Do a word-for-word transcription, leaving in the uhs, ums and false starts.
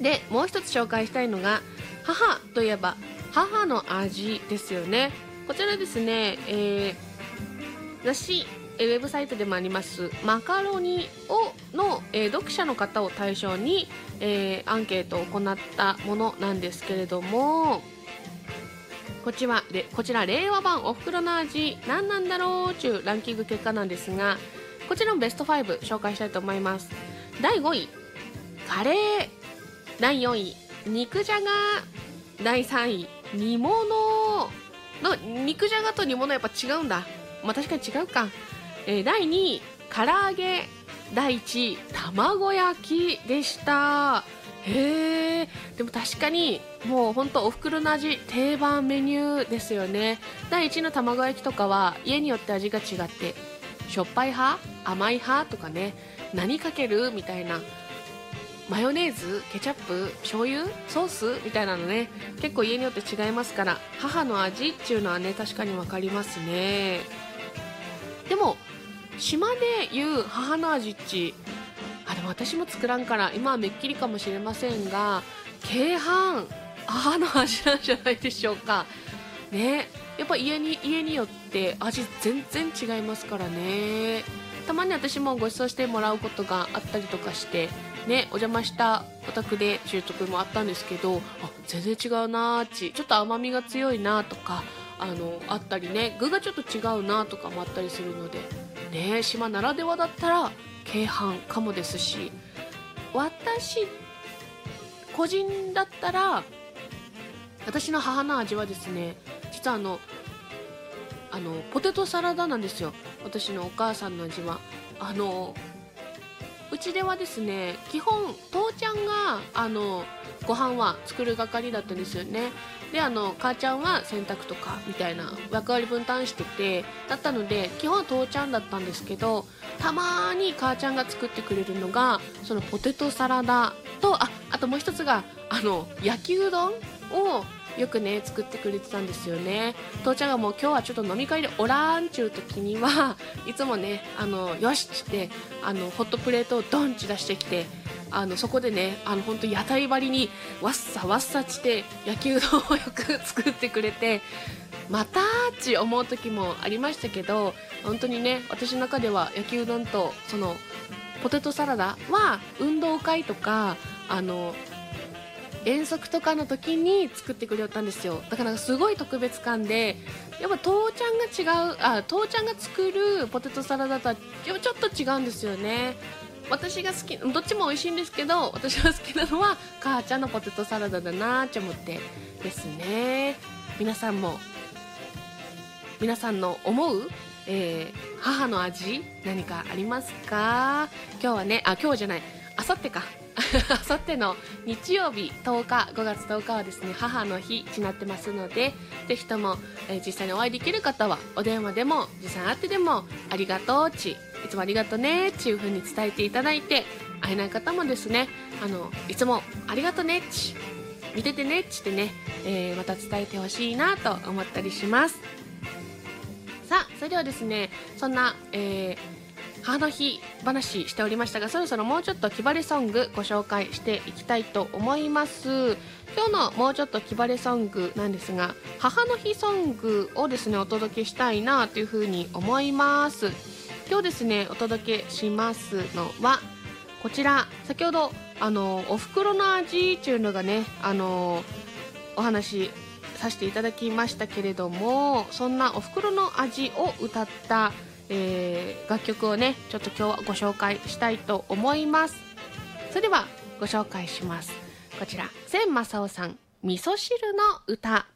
でもう一つ紹介したいのが、母といえば母の味ですよね。こちらですね、えー、雑誌ウェブサイトでもありますマカロニをの、えー、読者の方を対象に、えー、アンケートを行ったものなんですけれども、こちらでこちら令和版おふくろの味何なんだろうというランキング結果なんですが、こちらのベストファイブ紹介したいと思います。だいごいカレー、だいよんい肉じゃが、だいさんい煮物の肉じゃがと煮物やっぱ違うんだ。まあ確かに違うか。えー、だいにい唐揚げ、だいいちい卵焼きでした。へー、でも確かにもうほんとおふくろの味定番メニューですよね。だいいちいの卵焼きとかは家によって味が違って、しょっぱい派、甘い派とかね、何かけるみたいな、マヨネーズ、ケチャップ、醤油、ソースみたいなのね、結構家によって違いますから、母の味っていうのはね確かに分かりますね。でも島で言う母の味っち、あでも私も作らんから今はめっきりかもしれませんが、京阪母の味なんじゃないでしょうかね。やっぱ家に家によって味全然違いますからね。たまに私もご馳走してもらうことがあったりとかしてね、お邪魔したお宅で習得もあったんですけど、あ全然違うなーち、ちょっと甘みが強いなとかあのあったりね、具がちょっと違うなとかもあったりするのでね、島ならではだったら京阪かもですし、私個人だったら私の母の味はですね、実はあのあのポテトサラダなんですよ。私のお母さんの味はあのうちではですね、基本父ちゃんがあのご飯は作る係だったんですよね。であの母ちゃんは洗濯とかみたいな役割分担しててだったので、基本は父ちゃんだったんですけど、たまに母ちゃんが作ってくれるのがそのポテトサラダと、ああともう一つがあの焼きうどんをよくね作ってくれてたんですよね。父ちゃんがもう今日はちょっと飲み会でおらんちゅう時にはいつもね、あのよしっってあのホットプレートをドンチ出してきて、あのそこでね、あの本当屋台張りにわっさわっさして焼きうどんをよく作ってくれて、またーっち思う時もありましたけど、本当にね私の中では焼きうどんとそのポテトサラダは運動会とかあの遠足とかの時に作ってくれたんですよ。だからすごい特別感で、やっぱ父ちゃんが違う、あ父ちゃんが作るポテトサラダとはちょっと違うんですよね。私が好き、どっちも美味しいんですけど、私が好きなのは母ちゃんのポテトサラダだなって思ってですね。皆さんも皆さんの思う、えー、母の味何かありますか？今日はね、あ今日じゃない、あさってかあさっての日曜日とおか、ごがつとおかはですね母の日になってますので、ぜひとも、えー、実際にお会いできる方はお電話でも実際会ってでもありがとうち、いつもありがとうねっていう風に伝えていただいて、会えない方もですね、あのいつもありがとうねっち、見ててねっちってね、えー、また伝えてほしいなと思ったりします。さあそれではですね、そんな、えー母の日話しておりましたが、そろそろもうちょっと気晴れソングご紹介していきたいと思います。今日のもうちょっと気晴れソングなんですが、母の日ソングをですねお届けしたいなというふうに思います。今日ですねお届けしますのはこちら、先ほどあのおふくろの味っていうのがね、あのお話しさせていただきましたけれども、そんなおふくろの味を歌ったえー、楽曲をねちょっと今日はご紹介したいと思います。それではご紹介します。こちら千正夫さん、味噌汁の歌。